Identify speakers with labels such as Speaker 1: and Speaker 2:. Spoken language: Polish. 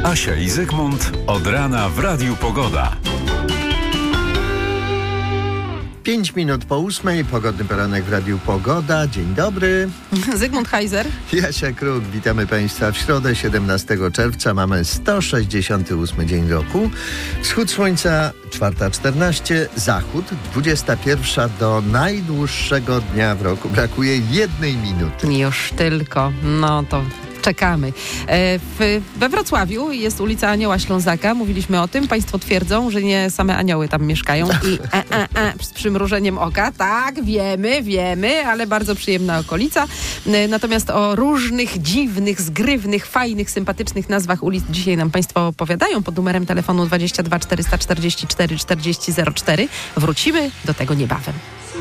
Speaker 1: Asia i Zygmunt od rana w Radiu Pogoda.
Speaker 2: 5 minut po 8, pogodny poranek w Radiu Pogoda. Dzień dobry.
Speaker 3: Zygmunt Heiser.
Speaker 2: Jasia Kruk, witamy Państwa w środę 17 czerwca. Mamy 168 dzień roku. Wschód słońca 4:14, zachód 21 do najdłuższego dnia w roku. Brakuje 1 minuty.
Speaker 3: Już tylko, no to czekamy. We Wrocławiu jest ulica Anioła Ślązaka. Mówiliśmy o tym. Państwo twierdzą, że nie same anioły tam mieszkają i z przymrużeniem oka. Tak, wiemy, ale bardzo przyjemna okolica. Natomiast o różnych dziwnych, zgrywnych, fajnych, sympatycznych nazwach ulic dzisiaj nam Państwo opowiadają pod numerem telefonu 22 444 40 04. Wrócimy do tego niebawem.